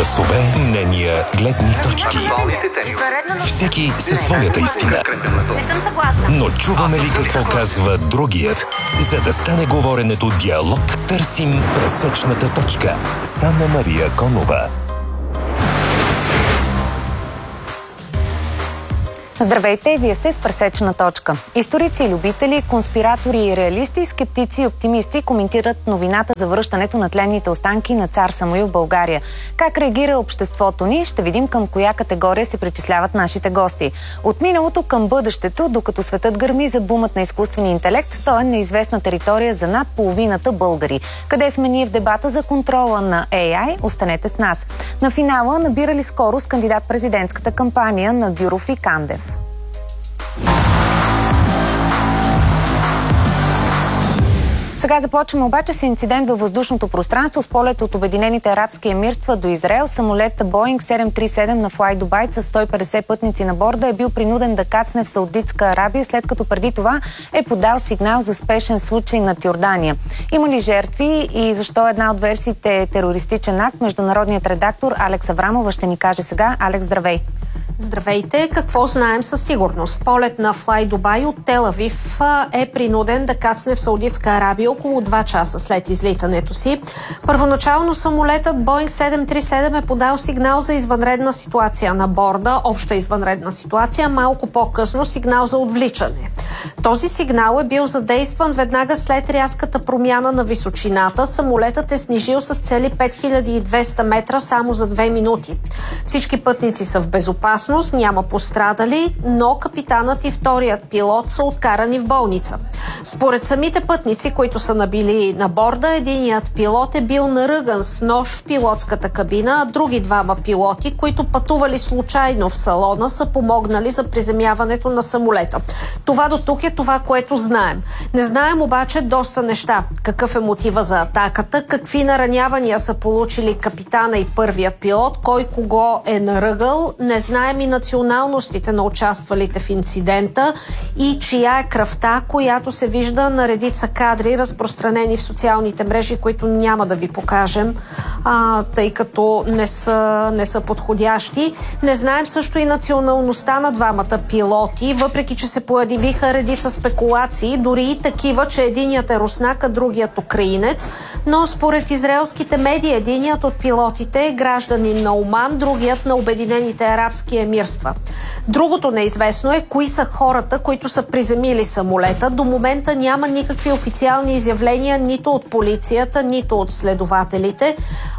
Гласове, мнения, гледни точки. Всеки със своята истина. Но чуваме ли какво казва другият? За да стане говоренето диалог, търсим пресечната точка. с Анна-Мария Конова. Здравейте, вие сте с пресечна точка. Историци и любители, конспиратори и реалисти, скептици и оптимисти коментират новината за връщането на тленните останки на цар Самуил в България. Как реагира обществото ни? Ще видим към коя категория се причисляват нашите гости. От миналото към бъдещето, докато светът гърми за бумът на изкуствения интелект, то е неизвестна територия за над половината българи. Къде сме ние в дебата за контрола на AI? Останете с нас. На финала набирали скорост кандидат-президентската кампания на Гюров и Кандев. Сега започваме обаче с инцидент във въздушното пространство с полет от Обединените арабски емирства до Израел. Самолет Боинг 737 на Fly Dubai с 150 пътници на борда е бил принуден да кацне в Саудитска Арабия, след като преди това е подал сигнал за спешен случай над Йордания. Има ли жертви и защо една от версиите е терористичен акт? Международният редактор Алекс Аврамова ще ни каже сега. Алекс, здравей! Здравейте! Какво знаем със сигурност? Полет на Fly Dubai от Тел Авив е принуден да кацне в Саудитска Арабия около 2 часа след излитането си. Първоначално самолетът Boeing 737 е подал сигнал за извънредна ситуация на борда, обща извънредна ситуация, малко по-късно сигнал за отвличане. Този сигнал е бил задействан веднага след рязката промяна на височината. Самолетът е снижил с цели 5200 метра само за 2 минути. Всички пътници са в безопасност, няма пострадали, но капитанът и вторият пилот са откарани в болница. Според самите пътници, които са набили на борда, единият пилот е бил наръган с нож в пилотската кабина, а други двама пилоти, които пътували случайно в салона, са помогнали за приземяването на самолета. Това до тук е това, което знаем. Не знаем обаче доста неща. Какъв е мотива за атаката, какви наранявания са получили капитана и първият пилот, кой кого е наръгал, не знаем и националностите на участвалите в инцидента и чия е кръвта, която се вижда на редица кадри, разпространени в социалните мрежи, които няма да ви покажем, тъй като не са подходящи. Не знаем също и националността на двамата пилоти, въпреки че се появиха редица спекулации, дори и такива, че единият е руснак, а другият украинец. Но според израелските медии, единият от пилотите е гражданин на Оман, другият на Обединените арабски емирства. Другото неизвестно е кои са хората, които са приземили самолета. До момента няма никакви официални изявления нито от полицията, нито от следователите.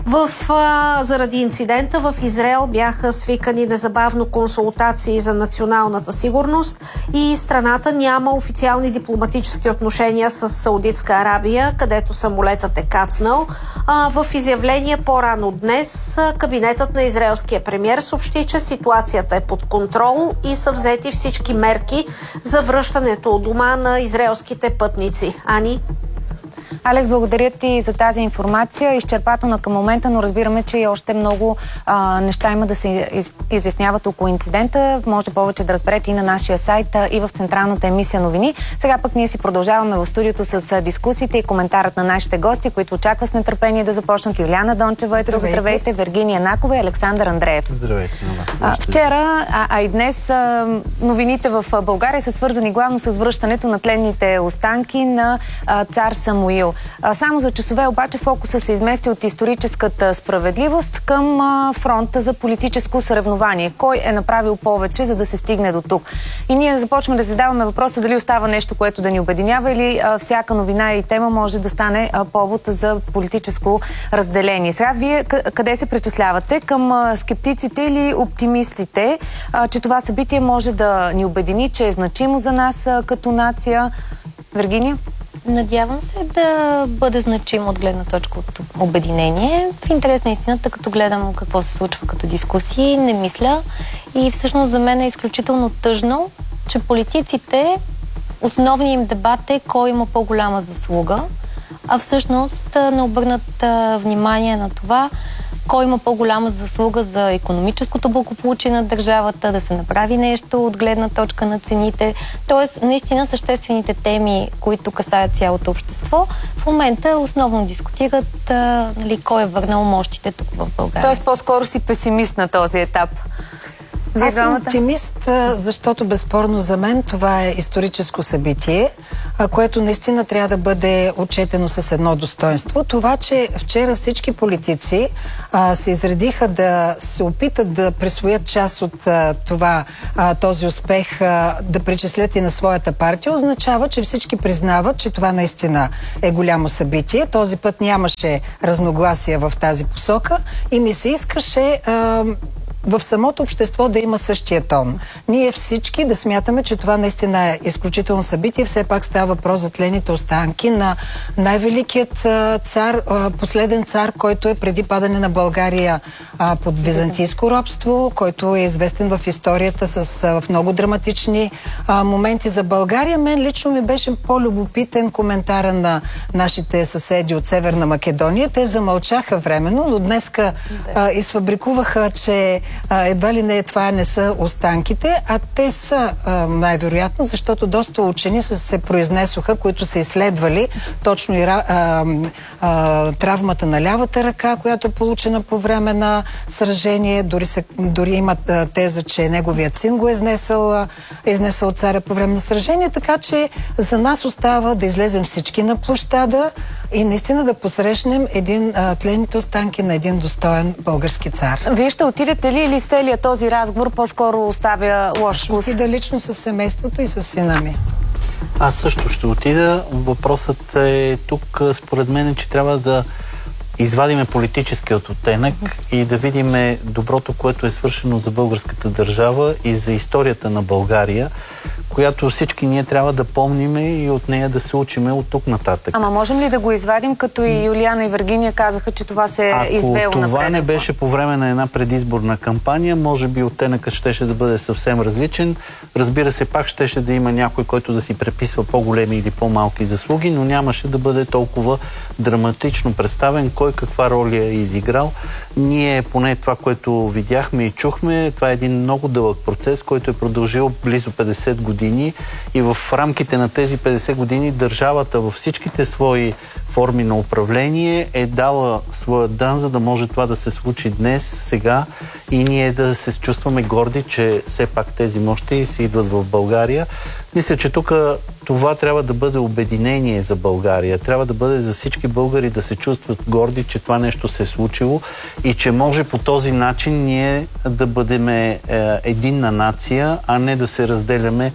Заради инцидента в Израел бяха свикани незабавно консултации за националната сигурност и страната няма официални дипломатически отношения с Саудитска Арабия, където самолетът е кацнал. В изявление по-рано днес кабинетът на израелския премиер съобщи, че ситуацията е под контрол и са взети всички мерки за връщането от дома на израелските пътници. Ани? Алекс, благодаря ти за тази информация. Изчерпателна към момента, но разбираме, че и още много неща има да се изясняват около инцидента. Може повече да разберете и на нашия сайт, и в централната емисия новини. Сега пък ние си продължаваме в студиото с дискусиите и коментарът на нашите гости, които очаква с нетърпение да започнат. Юлиана Дончева, здравейте, Вергиния Накова и Александър Андреев. Здравейте. Вчера, и днес новините в България са свързани главно с връщането на тленните останки на цар Самуил. Само за часове обаче фокуса се измести от историческата справедливост към фронта за политическо съревнование. Кой е направил повече, за да се стигне до тук? И ние започваме да задаваме въпроса дали остава нещо, което да ни обединява, или всяка новина и тема може да стане повод за политическо разделение. Сега вие къде се причислявате? Към скептиците или оптимистите, че това събитие може да ни обедини, че е значимо за нас като нация? Вергиния? Надявам се да бъде значимо от гледна точка от обединение. В интерес на истината, като гледам какво се случва като дискусии, не мисля. И всъщност за мен е изключително тъжно, че политиците, основният им дебат е кой има по-голяма заслуга, а всъщност не обърнат внимание на това кой има по-голяма заслуга за икономическото благополучие на държавата, да се направи нещо от гледна точка на цените. Тоест, наистина съществените теми, които касаят цялото общество, в момента основно дискутират кой е върнал мощите тук в България. Тоест, по-скоро си песимист на този етап. Аз съм оптимист, защото безспорно за мен това е историческо събитие, което наистина трябва да бъде отчетено с едно достоинство. Това, че вчера всички политици се изредиха да се опитат да присвоят част от този успех, да причислят и на своята партия, означава, че всички признават, че това наистина е голямо събитие. Този път нямаше разногласия в тази посока и ми се искаше в самото общество да има същия тон. Ние всички да смятаме, че това наистина е изключително събитие. Все пак става въпрос за тлените останки на най-великият цар, последен цар, който е преди падане на България под византийско робство, който е известен в историята в много драматични моменти за България. Мен лично ми беше по-любопитен коментара на нашите съседи от Северна Македония. Те замълчаха временно, но днеска изфабрикуваха, че едва ли не това не са останките, а те са най-вероятно, защото доста учени се произнесоха, които са изследвали точно и травмата на лявата ръка, която е получена по време на сражение. Дори имат теза, че неговият син го е изнесъл царя по време на сражение, така че за нас остава да излезем всички на площада и наистина да посрещнем тлените останки на един достоен български цар. Вие ще отидете ли или с целият този разговор по-скоро оставя лош вкус? Ще отида лично с семейството и с сина ми. Аз също ще отида. Въпросът е тук, според мен, че трябва да извадиме политическият оттенък и да видим доброто, което е свършено за българската държава и за историята на България, която всички ние трябва да помниме и от нея да се учиме от тук нататък. Ама можем ли да го извадим, като и Юлиана и Виргиния казаха, че това се е извело на това не беше по време на една предизборна кампания, може би оттенъкът щеше да бъде съвсем различен. Разбира се, пак щеше да има някой, който да си преписва по-големи или по-малки заслуги, но нямаше да бъде толкова драматично представен кой каква роля е изиграл. Ние, поне това, което видяхме и чухме, това е един много дълъг процес, който е продължил близо 50 години и в рамките на тези 50 години държавата във всичките свои форми на управление е дала своя дан, за да може това да се случи днес, сега и ние да се чувстваме горди, че все пак тези мощи се идват в България. Мисля, че тук това трябва да бъде обединение за България. Трябва да бъде за всички българи да се чувстват горди, че това нещо се е случило и че може по този начин ние да бъдем единна нация, а не да се разделяме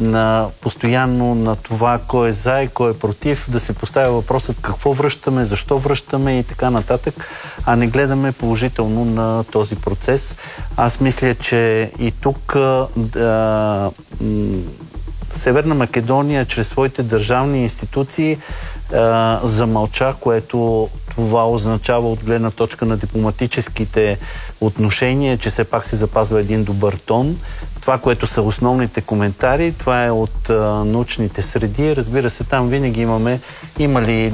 постоянно на това кой е за и кой е против, да се поставя въпросът какво връщаме, защо връщаме и така нататък, а не гледаме положително на този процес. Аз мисля, че и тук Северна Македония чрез своите държавни институции замълча, което това означава от гледна точка на дипломатическите отношения, че все пак се запазва един добър тон. Това, което са основните коментари, това е от научните среди. Разбира се, там винаги имали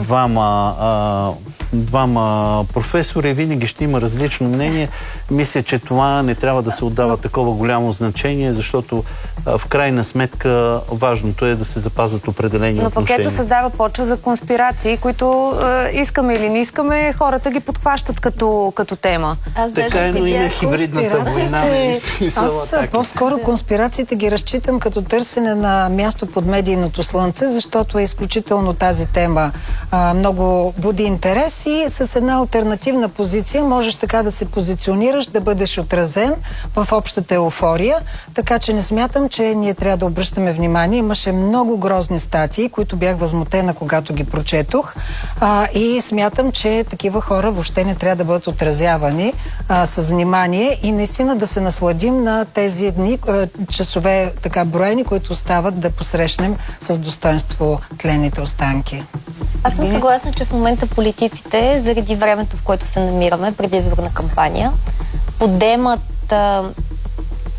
двама професори, винаги ще има различно мнение. Мисля, че това не трябва да се отдава такова голямо значение, защото в крайна сметка важното е да се запазват определени отношения. Но пък ето създава почва за конспирации, които искаме или не искаме, хората ги подхващат като тема. Така е, но и на хибридната война. Аз по-скоро конспирациите ги разчитам като търсене на място под медийното слънце, защото е изключително тази тема много буди интерес и с една алтернативна позиция можеш така да се позиционираш, да бъдеш отразен в общата еуфория, така че не смятам, че ние трябва да обръщаме внимание. Имаше много грозни статии, които бях възмутена, когато ги прочетох и смятам, че такива хора въобще не трябва да бъдат отразявани с внимание и наистина да се насладим на тези дни, часове така броени, които остават да посрещнем с достоинство тлените останки. Аз съм съгласна, че в момента политиците, заради времето, в което се намираме, предизборна кампания, подемат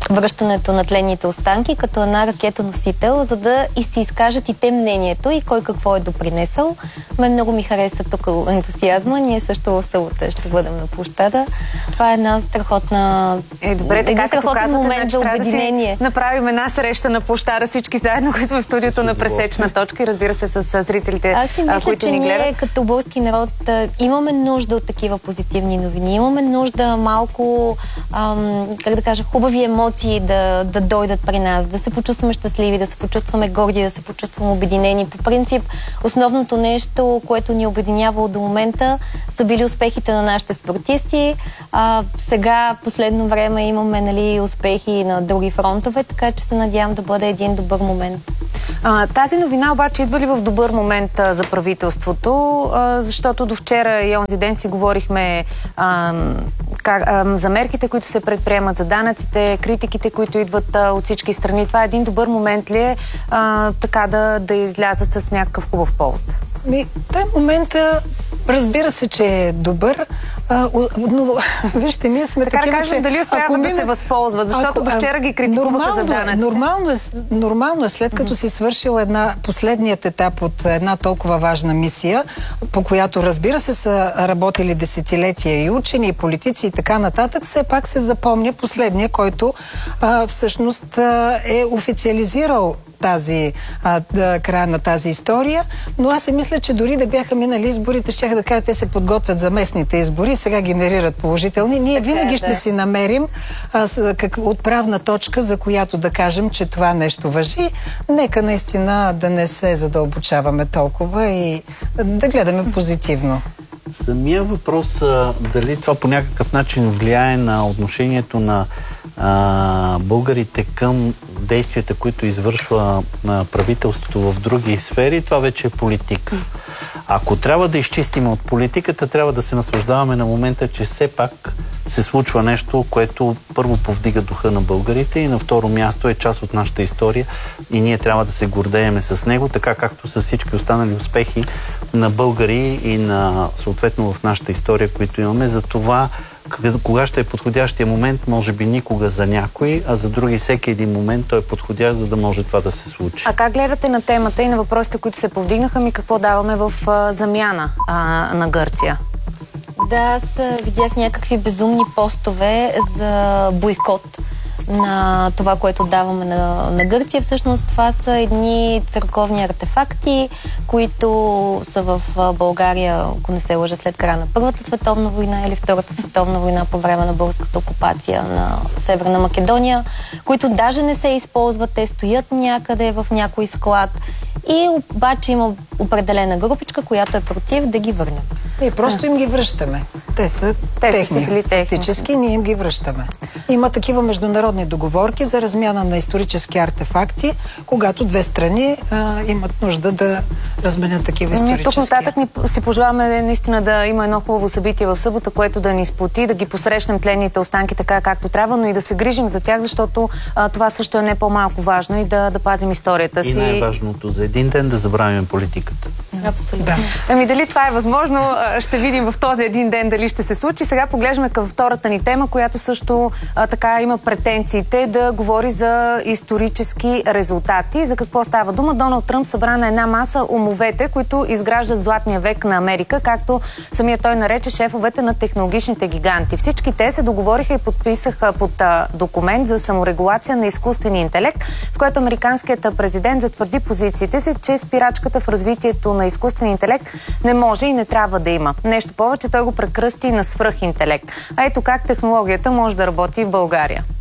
връщането на тленните останки като една ракета-носител, за да си изкажат и те мнението и кой какво е допринесъл. Мен много ми хареса тук ентусиазма. Ние също в събота ще бъдем на площада. Това е една страхотна... Добре, така като казвате, момент за обединение. Да направим една среща на площада всички заедно, които сме в студиото на Пресечна точка и разбира се с зрителите, които ни гледат. Ние като български народ имаме нужда от такива позитивни новини. Имаме нужда малко, как да кажа, хубави емоции да дойдат при нас, да се почувстваме щастливи, да се почувстваме горди, да се почувстваме обединени. По принцип, основното нещо, което ни обединява до момента, са били успехите на нашите спортисти. Сега, последно време, имаме успехи на други фронтове, така че се надявам да бъде един добър момент. Тази новина обаче идва ли в добър момент за правителството, защото до вчера и онзи ден си говорихме за мерките, които се предприемат, за данъците, критиките, които идват от всички страни. Това е един добър момент ли е така да излязат с някакъв хубав повод? Той момента, разбира се, че е добър, но вижте, ние сме така такива, да кажем, дали успяват да се възползват, защото до вчера ги критикуваха за данъците. Нормално е, след като си свършил последният етап от една толкова важна мисия, по която, разбира се, са работили десетилетия и учени, и политици и така нататък, все пак се запомня последния, който всъщност е официализирал края на тази история, но аз си мисля, че дори да бяха минали изборите, щях да кажа, те се подготвят за местните избори и сега генерират положителни. Ние винаги ще си намерим отправна точка, за която да кажем, че това нещо важи. Нека наистина да не се задълбочаваме толкова и да гледаме позитивно. Самия въпрос, дали това по някакъв начин влияе на отношението на българите към действията, които извършва правителството в други сфери, това вече е политика. Ако трябва да изчистим от политиката, трябва да се наслаждаваме на момента, че все пак се случва нещо, което първо повдига духа на българите и на второ място е част от нашата история и ние трябва да се гордееме с него, така както с всички останали успехи на българи и на съответно в нашата история, които имаме. За това кога ще е подходящия момент, може би никога за някой, а за други всеки един момент той е подходящ, за да може това да се случи. А как гледате на темата и на въпросите, които се повдигнаха, какво даваме в замяна на Гърция? Да, аз видях някакви безумни постове за бойкот на това, което даваме на Гърция. Всъщност това са едни църковни артефакти, които са в България, ако не се лъжа, след края на Първата световна война или Втората световна война по време на българската окупация на Северна Македония, които даже не се използват, те стоят някъде в някой склад и обаче има определена групичка, която е против да ги върнем. Ние просто им ги връщаме. Те са техни. Фактически ние им ги връщаме. Има такива международни договорки за размяна на исторически артефакти, когато две страни имат нужда да разменят такива исторически. Тук нататък си пожелаваме наистина да има едно хубаво събитие в събота, което да ни сплоти, да ги посрещнем тленните останки така както трябва, но и да се грижим за тях, защото това също е не по-малко важно и да пазим историята си. И най-важното, за един ден да забравим политиката. Абсолютно. Да. Дали това е възможно, ще видим в този един ден дали ще се случи. Сега поглеждаме към втората ни тема, която също така има претенциите да говори за исторически резултати. За какво става дума? Доналд Тръмп събра на една маса умовете, които изграждат златния век на Америка, както самия той нарече шефовете на технологичните гиганти. Всички те се договориха и подписаха под документ за саморегулация на изкуствения интелект, в който американският президент затвърди позициите си, че спирачката в развитието на изкуствения интелект не може и не трябва да има. Нещо повече, той го прекръсти на свръхинтелект. А ето как технологията може да работи в България.